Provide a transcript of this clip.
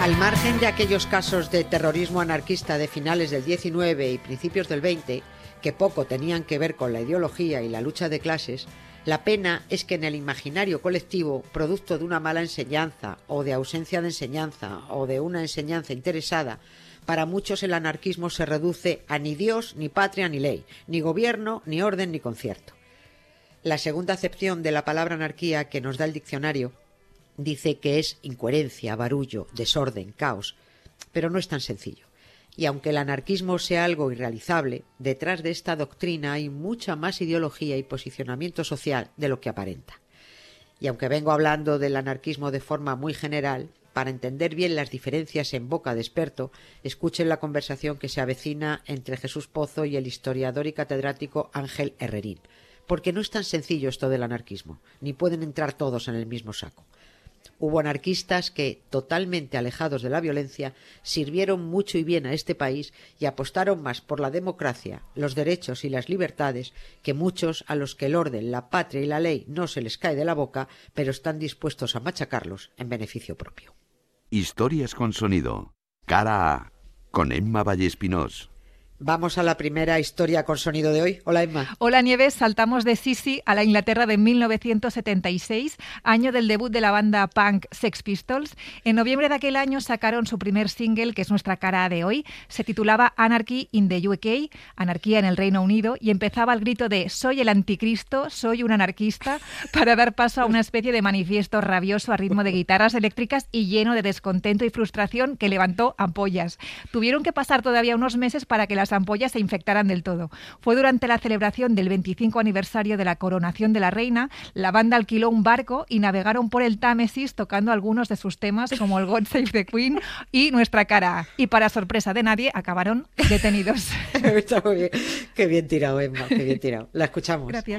Al margen de aquellos casos de terrorismo anarquista de finales del XIX y principios del XX, que poco tenían que ver con la ideología y la lucha de clases, la pena es que en el imaginario colectivo, producto de una mala enseñanza o de ausencia de enseñanza o de una enseñanza interesada, para muchos el anarquismo se reduce a ni Dios, ni patria, ni ley, ni gobierno, ni orden, ni concierto. La segunda acepción de la palabra anarquía que nos da el diccionario dice que es incoherencia, barullo, desorden, caos, pero no es tan sencillo. Y aunque el anarquismo sea algo irrealizable, detrás de esta doctrina hay mucha más ideología y posicionamiento social de lo que aparenta. Y aunque vengo hablando del anarquismo de forma muy general, para entender bien las diferencias en boca de experto, escuchen la conversación que se avecina entre Jesús Pozo y el historiador y catedrático Ángel Herrerín, porque no es tan sencillo esto del anarquismo, ni pueden entrar todos en el mismo saco. Hubo anarquistas que, totalmente alejados de la violencia, sirvieron mucho y bien a este país y apostaron más por la democracia, los derechos y las libertades que muchos a los que el orden, la patria y la ley no se les cae de la boca, pero están dispuestos a machacarlos en beneficio propio. Historias con sonido. Cara A. Con Emma Vallespinós. Vamos a la primera historia con sonido de hoy. Hola, Emma. Hola, Nieves. Saltamos de Sisi a la Inglaterra de 1976, año del debut de la banda punk Sex Pistols. En noviembre de aquel año sacaron su primer single, que es nuestra cara de hoy. Se titulaba Anarchy in the UK, Anarquía en el Reino Unido, y empezaba el grito de «Soy el anticristo, soy un anarquista», para dar paso a una especie de manifiesto rabioso a ritmo de guitarras eléctricas y lleno de descontento y frustración que levantó ampollas. Tuvieron que pasar todavía unos meses para que las ampollas se infectaran del todo. Fue durante la celebración del 25 aniversario de la coronación de la reina. La banda alquiló un barco y navegaron por el Támesis tocando algunos de sus temas como el God Save the Queen y Nuestra cara A. Y para sorpresa de nadie acabaron detenidos. Está muy bien. Qué bien tirado, Emma, qué bien tirado. La escuchamos. Gracias.